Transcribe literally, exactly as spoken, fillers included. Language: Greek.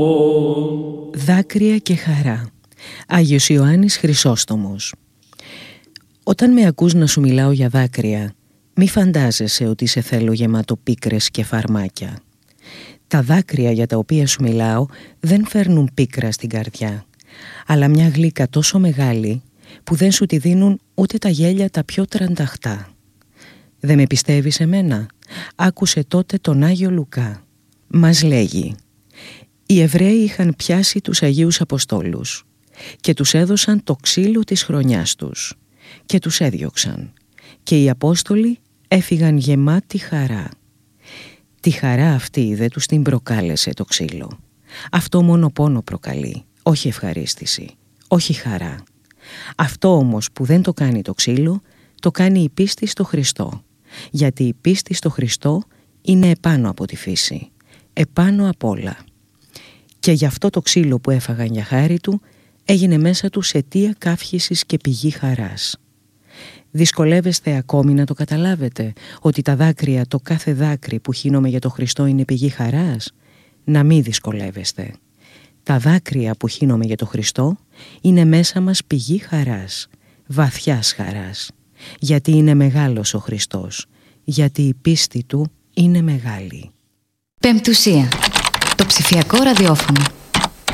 Δάκρυα και χαρά. Άγιος Ιωάννης Χρυσόστομος. Όταν με ακούς να σου μιλάω για δάκρυα, μη φαντάζεσαι ότι σε θέλω γεμάτο πίκρες και φαρμάκια. Τα δάκρυα για τα οποία σου μιλάω δεν φέρνουν πίκρα στην καρδιά, αλλά μια γλύκα τόσο μεγάλη που δεν σου τη δίνουν ούτε τα γέλια τα πιο τρανταχτά. Δεν με πιστεύεις εμένα? Άκουσε τότε τον Άγιο Λουκά. Μας λέγει: οι Εβραίοι είχαν πιάσει τους Αγίους Αποστόλους και τους έδωσαν το ξύλο της χρονιάς τους και τους έδιωξαν, και οι Απόστολοι έφυγαν γεμάτοι χαρά. Τη χαρά αυτή δεν τους την προκάλεσε το ξύλο. Αυτό μόνο πόνο προκαλεί, όχι ευχαρίστηση, όχι χαρά. Αυτό όμως που δεν το κάνει το ξύλο, το κάνει η πίστη στο Χριστό, γιατί η πίστη στο Χριστό είναι επάνω από τη φύση, επάνω απ' όλα. Και γι' αυτό το ξύλο που έφαγαν για χάρη του έγινε μέσα τους αιτία καύχησης και πηγή χαράς. Δυσκολεύεστε ακόμη να το καταλάβετε, ότι τα δάκρυα, το κάθε δάκρυ που χύνομαι για το Χριστό είναι πηγή χαράς? Να μην δυσκολεύεστε. Τα δάκρυα που χύνομαι για το Χριστό είναι μέσα μας πηγή χαράς, βαθιάς χαράς, γιατί είναι μεγάλος ο Χριστός, γιατί η πίστη του είναι μεγάλη. Πεμπτουσία. Το ψηφιακό ραδιόφωνο.